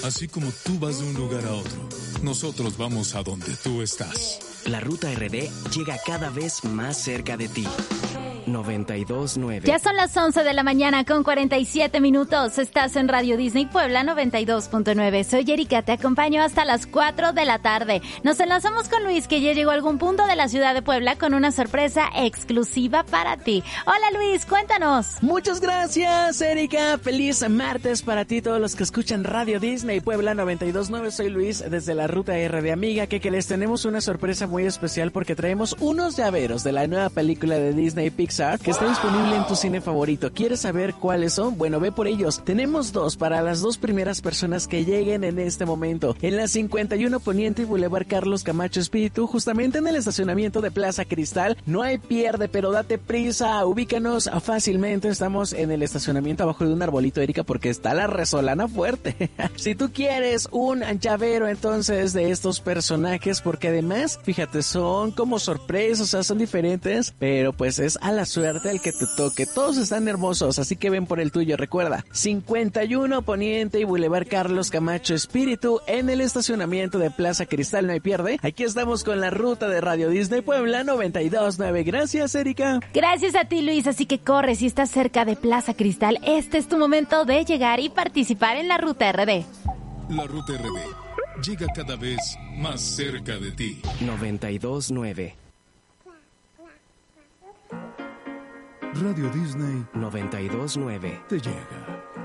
Así como tú vas de un lugar a otro, nosotros vamos a donde tú estás. La Ruta RD llega cada vez más cerca de ti. 92.9. Ya son las 11 de la mañana con 47 minutos. Estás en Radio Disney Puebla 92.9. Soy Erika, te acompaño hasta las 4 de la tarde. Nos enlazamos con Luis, que ya llegó a algún punto de la ciudad de Puebla con una sorpresa exclusiva para ti. Hola Luis, cuéntanos. Muchas gracias, Erika. Feliz martes para ti, todos los que escuchan Radio Disney Puebla 92.9. Soy Luis desde la Ruta RD. Amiga, que les tenemos una sorpresa muy especial porque traemos unos llaveros de la nueva película de Disney Pixar que está disponible en tu cine favorito. ¿Quieres saber cuáles son? Bueno, ve por ellos. Tenemos dos para las dos primeras personas que lleguen en este momento. En la 51 Poniente y Boulevard Carlos Camacho Espíritu, justamente en el estacionamiento de Plaza Cristal. No hay pierde, pero date prisa. Ubícanos fácilmente. Estamos en el estacionamiento abajo de un arbolito, Erika, porque está la resolana fuerte. Si tú quieres un llavero entonces de estos personajes, porque además, fíjate, son como sorpresas, o sea, son diferentes, pero pues es a la suerte al que te toque. Todos están hermosos, así que ven por el tuyo. Recuerda, 51 Poniente y Boulevard Carlos Camacho Espíritu, en el estacionamiento de Plaza Cristal. No hay pierde. Aquí estamos con la ruta de Radio Disney Puebla 92.9. Gracias, Erika. Gracias a ti, Luis. Así que corre, si estás cerca de Plaza Cristal, este es tu momento de llegar y participar en la Ruta RD. La Ruta RD llega cada vez más cerca de ti. 92.9. Radio Disney 92.9 te llega.